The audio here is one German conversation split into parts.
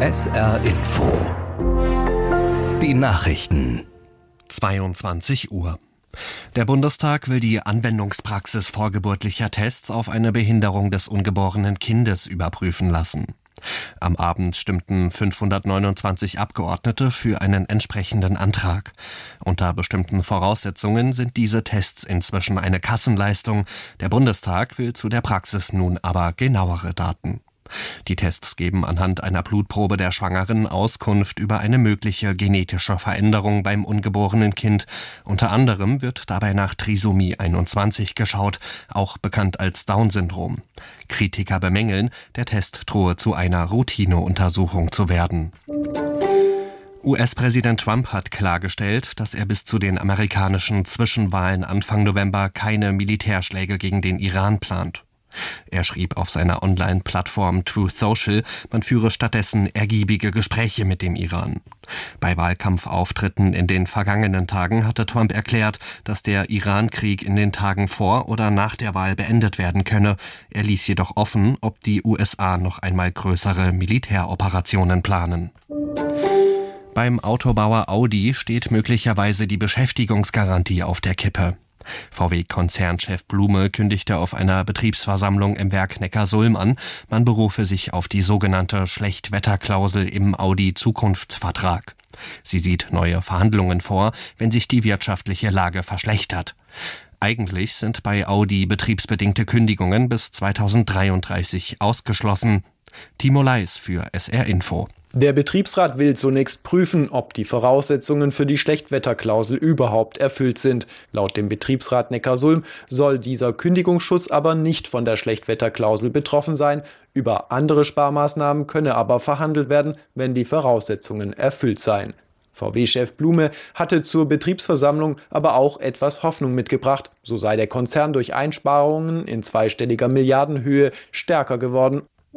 SR Info. Die Nachrichten. 22 Uhr. Der Bundestag will die Anwendungspraxis vorgeburtlicher Tests auf eine Behinderung des ungeborenen Kindes überprüfen lassen. Am Abend stimmten 529 Abgeordnete für einen entsprechenden Antrag. Unter bestimmten Voraussetzungen sind diese Tests inzwischen eine Kassenleistung. Der Bundestag will zu der Praxis nun aber genauere Daten. Die Tests geben anhand einer Blutprobe der Schwangeren Auskunft über eine mögliche genetische Veränderung beim ungeborenen Kind. Unter anderem wird dabei nach Trisomie 21 geschaut, auch bekannt als Down-Syndrom. Kritiker bemängeln, der Test drohe zu einer Routineuntersuchung zu werden. US-Präsident Trump hat klargestellt, dass er bis zu den amerikanischen Zwischenwahlen Anfang November keine Militärschläge gegen den Iran plant. Er schrieb auf seiner Online-Plattform Truth Social, man führe stattdessen ergiebige Gespräche mit dem Iran. Bei Wahlkampfauftritten in den vergangenen Tagen hatte Trump erklärt, dass der Iran-Krieg in den Tagen vor oder nach der Wahl beendet werden könne. Er ließ jedoch offen, ob die USA noch einmal größere Militäroperationen planen. Beim Autobauer Audi steht möglicherweise die Beschäftigungsgarantie auf der Kippe. VW-Konzernchef Blume kündigte auf einer Betriebsversammlung im Werk Neckarsulm an, man berufe sich auf die sogenannte Schlechtwetterklausel im Audi-Zukunftsvertrag. Sie sieht neue Verhandlungen vor, wenn sich die wirtschaftliche Lage verschlechtert. Eigentlich sind bei Audi betriebsbedingte Kündigungen bis 2033 ausgeschlossen. Timo Leis für SR Info. Der Betriebsrat will zunächst prüfen, ob die Voraussetzungen für die Schlechtwetterklausel überhaupt erfüllt sind. Laut dem Betriebsrat Neckarsulm soll dieser Kündigungsschutz aber nicht von der Schlechtwetterklausel betroffen sein. Über andere Sparmaßnahmen könne aber verhandelt werden, wenn die Voraussetzungen erfüllt seien. VW-Chef Blume hatte zur Betriebsversammlung aber auch etwas Hoffnung mitgebracht. So sei der Konzern durch Einsparungen in zweistelliger Milliardenhöhe stärker geworden.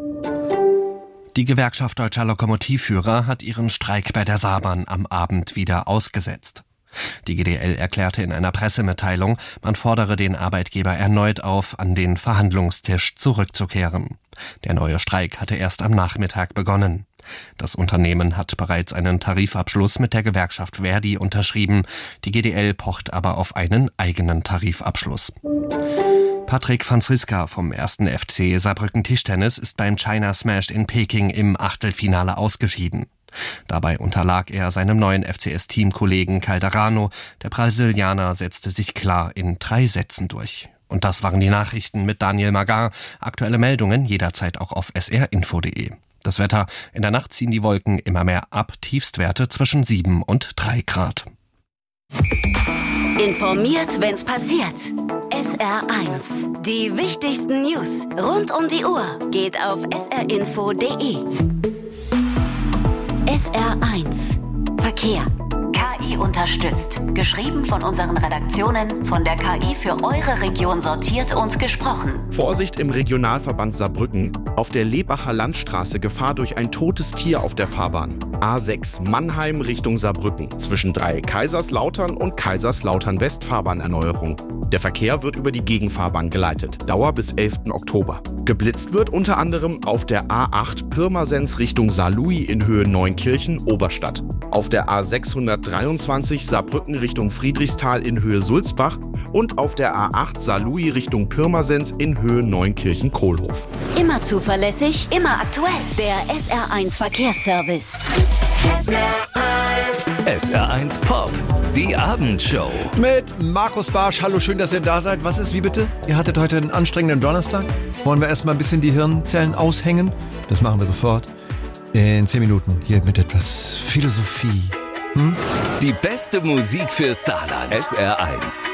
Die Gewerkschaft Deutscher Lokomotivführer hat ihren Streik bei der Saarbahn am Abend wieder ausgesetzt. Die GDL erklärte in einer Pressemitteilung, man fordere den Arbeitgeber erneut auf, an den Verhandlungstisch zurückzukehren. Der neue Streik hatte erst am Nachmittag begonnen. Das Unternehmen hat bereits einen Tarifabschluss mit der Gewerkschaft Verdi unterschrieben. Die GDL pocht aber auf einen eigenen Tarifabschluss. Patrick Franziska vom 1. FC Saarbrücken Tischtennis ist beim China Smash in Peking im Achtelfinale ausgeschieden. Dabei unterlag er seinem neuen FCS-Teamkollegen Calderano. Der Brasilianer setzte sich klar in 3 Sätzen durch. Und das waren die Nachrichten mit Daniel Magar. Aktuelle Meldungen jederzeit auch auf srinfo.de. Das Wetter: in der Nacht ziehen die Wolken immer mehr ab, Tiefstwerte zwischen 7 und 3 Grad. Informiert, wenn's passiert. SR1. Die wichtigsten News rund um die Uhr geht auf srinfo.de. SR1. Verkehr. KI unterstützt. Geschrieben von unseren Redaktionen, von der KI für eure Region sortiert und gesprochen. Vorsicht im Regionalverband Saarbrücken. Auf der Lebacher Landstraße Gefahr durch ein totes Tier auf der Fahrbahn. A6 Mannheim Richtung Saarbrücken. Zwischen 3 Kaiserslautern und Kaiserslautern West Fahrbahnerneuerung. Der Verkehr wird über die Gegenfahrbahn geleitet. Dauer bis 11. Oktober. Geblitzt wird unter anderem auf der A8 Pirmasens Richtung Saarlouis in Höhe Neunkirchen Oberstadt. Auf der A623 Saarbrücken Richtung Friedrichsthal in Höhe Sulzbach und auf der A8 Saarlouis Richtung Pirmasens in Höhe Neunkirchen Kohlhof. Immer zuverlässig, immer aktuell. Der SR1 Verkehrsservice. SR1 Pop. Die Abendshow. Mit Markus Barsch. Hallo, schön, dass ihr da seid. Was ist, wie bitte? Ihr hattet heute einen anstrengenden Donnerstag? Wollen wir erstmal ein bisschen die Hirnzellen aushängen? Das machen wir sofort. In 10 Minuten. Hier mit etwas Philosophie. Die beste Musik für Saarland. SR1.